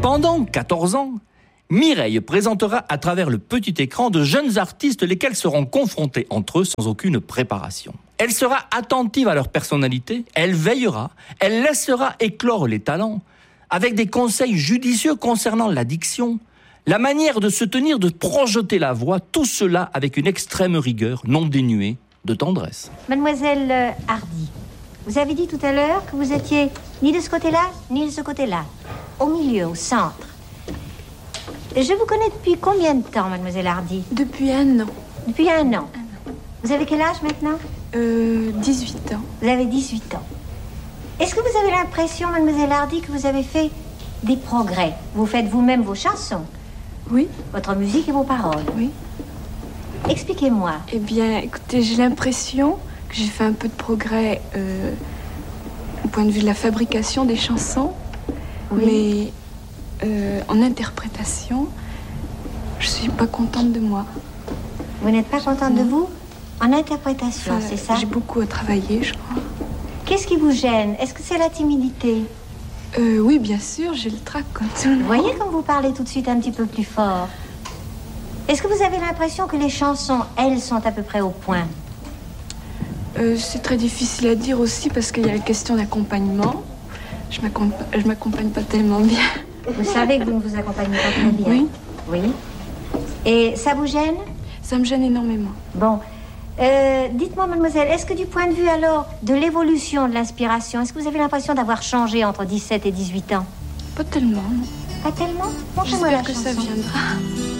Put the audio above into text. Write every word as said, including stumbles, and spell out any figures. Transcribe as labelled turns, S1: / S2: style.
S1: Pendant quatorze ans, Mireille présentera à travers le petit écran de jeunes artistes lesquels seront confrontés entre eux sans aucune préparation. Elle sera attentive à leur personnalité, elle veillera, elle laissera éclore les talents, avec des conseils judicieux concernant la diction, la manière de se tenir, de projeter la voix, tout cela avec une extrême rigueur non dénuée de tendresse.
S2: Mademoiselle Hardy, vous avez dit tout à l'heure que vous étiez ni de ce côté-là, ni de ce côté-là, au milieu, au centre. Je vous connais depuis combien de temps, mademoiselle Hardy?
S3: Depuis un an.
S2: Depuis un an.
S3: Un an.
S2: Vous avez quel âge maintenant?
S3: Euh, dix-huit ans.
S2: Vous avez dix-huit ans. Est-ce que vous avez l'impression, mademoiselle Hardy, que vous avez fait des progrès? Vous faites vous-même vos chansons?
S3: Oui.
S2: Votre musique et vos paroles?
S3: Oui.
S2: Expliquez-moi.
S3: Eh bien, écoutez, j'ai l'impression que j'ai fait un peu de progrès euh, au point de vue de la fabrication des chansons.
S2: Oui.
S3: Mais euh, en interprétation, je suis pas contente de moi.
S2: Vous n'êtes pas contente
S3: Non.
S2: de vous? En interprétation,
S3: Enfin,
S2: c'est ça?
S3: J'ai beaucoup à travailler, je crois.
S2: Qu'est-ce qui vous gêne? Est-ce que c'est la timidité?
S3: Euh, oui, bien sûr, j'ai le trac comme tout le monde.
S2: Vous voyez comme vous parlez tout de suite un petit peu plus fort. Est-ce que vous avez l'impression que les chansons, elles, sont à peu près au point?
S3: Euh, c'est très difficile à dire aussi parce qu'il y a la question d'accompagnement. Je m'accompa- je m'accompagne pas tellement bien.
S2: Vous savez que vous ne vous accompagnez pas très bien.
S3: Oui.
S2: Oui. Et ça vous gêne?
S3: Ça me gêne énormément.
S2: Bon. Euh, dites-moi, mademoiselle, est-ce que du point de vue alors de l'évolution de l'inspiration, est-ce que vous avez l'impression d'avoir changé entre dix-sept et dix-huit ans?
S3: Pas tellement, non.
S2: Pas tellement? Montrez-moi la
S3: J'espère que ça
S2: chanson.
S3: viendra.